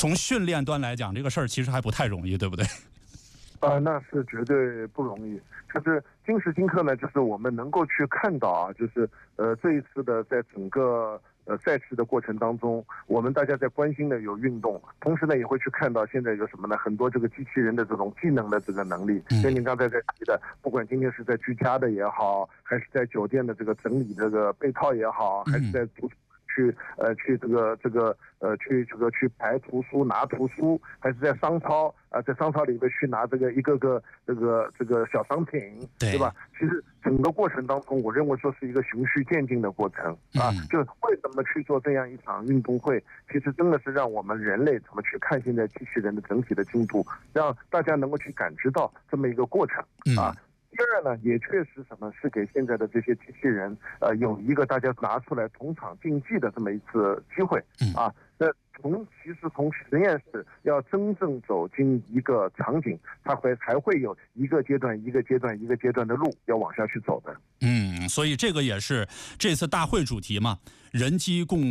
从训练端来讲，这个事儿其实还不太容易，对不对？ 那是绝对不容易。就是今时今刻呢，就是我们能够去看到啊，就是这一次的在整个赛事的过程当中，我们大家在关心的有运动，同时呢也会去看到现在有什么呢？很多这个机器人的这种技能的这个能力。就您刚才在提的，不管今天是在居家的也好，还是在酒店的这个整理这个被套也好，还是在图书去排图书拿图书，还是在商超在商超里面去拿这个一个个这个小商品，对吧？其实整个过程当中，我认为说是一个循序渐进的过程啊。就为什么去做这样一场运动会？其实真的是让我们人类怎么去看现在机器人的整体的进度，让大家能够去感知到这么一个过程啊。第二呢，也确实是给现在的这些机器人有一个大家拿出来同场竞技的这么一次机会啊。那其实从实验室要真正走进一个场景，它还会有一个阶段的路要往下去走的。 所以这个也是这次大会主题嘛，人机共